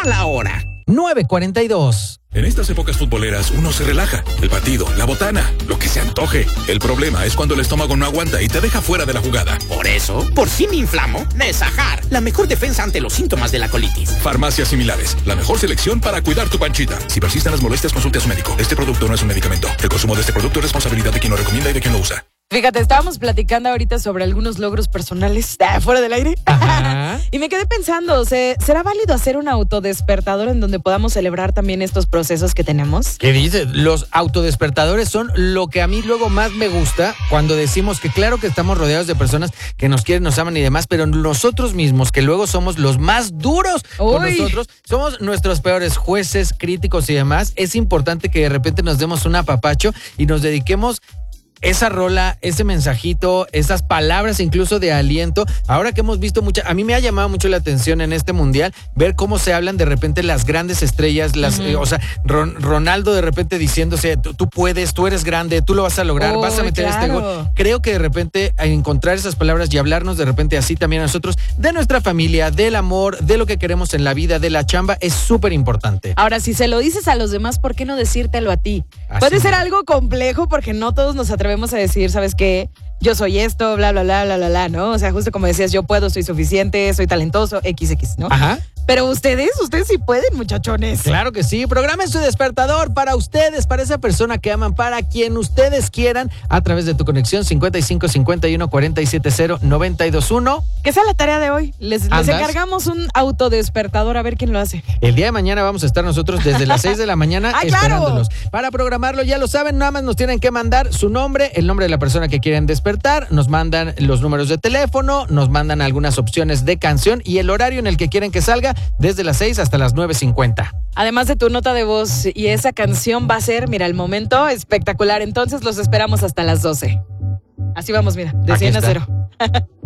la hora. 9:42. En estas épocas futboleras uno se relaja. El partido, la botana, lo que se antoje. El problema es cuando el estómago no aguanta y te deja fuera de la jugada. Por eso, por si me inflamo, Nesajar, la mejor defensa ante los síntomas de la colitis. Farmacias similares, la mejor selección para cuidar tu panchita. Si persisten las molestias, consulte a su médico. Este producto no es un medicamento. El consumo de este producto es responsabilidad de quien lo recomienda y de quien lo usa. Fíjate, estábamos platicando ahorita sobre algunos logros personales fuera del aire. Ajá. Y me quedé pensando, ¿será válido hacer un autodespertador en donde podamos celebrar también estos procesos que tenemos? ¿Qué dices? Los autodespertadores son lo que a mí luego más me gusta cuando decimos que claro que estamos rodeados de personas que nos quieren, nos aman y demás, pero nosotros mismos, que luego somos los más duros con nosotros, somos nuestros peores jueces, críticos y demás. Es importante que de repente nos demos un apapacho y nos dediquemos esa rola, ese mensajito, esas palabras incluso de aliento. Ahora que hemos visto a mí me ha llamado mucho la atención en este mundial ver cómo se hablan de repente las grandes estrellas, o sea, Ronaldo de repente diciéndose, tú puedes, tú eres grande, tú lo vas a lograr, vas a meter este gol. Creo que de repente encontrar esas palabras y hablarnos de repente así también a nosotros, de nuestra familia, del amor, de lo que queremos en la vida, de la chamba, es súper importante. Ahora, si se lo dices a los demás, ¿por qué no decírtelo a ti? Puede ser algo complejo porque no todos nos atrevemos a decir, ¿sabes qué? Yo soy esto, bla, bla, bla, bla, bla, bla, ¿no? O sea, justo como decías, yo puedo, soy suficiente, soy talentoso, XX, ¿no? Ajá. Pero ustedes sí pueden, muchachones. Claro que sí. Programen su despertador para ustedes, para esa persona que aman, para quien ustedes quieran, a través de tu conexión 55 51 47 0 921. Que sea la tarea de hoy. Les encargamos un autodespertador, a ver quién lo hace. El día de mañana vamos a estar nosotros desde las 6 de la mañana esperándolos. Claro. Para programarlo, ya lo saben, nada más nos tienen que mandar su nombre, el nombre de la persona que quieren despertar, nos mandan los números de teléfono, nos mandan algunas opciones de canción y el horario en el que quieren que salga, desde las 6 hasta las 9:50. Además de tu nota de voz, y esa canción va a ser, mira, el momento espectacular. Entonces los esperamos hasta las 12. Así vamos, mira, de 100 a 0.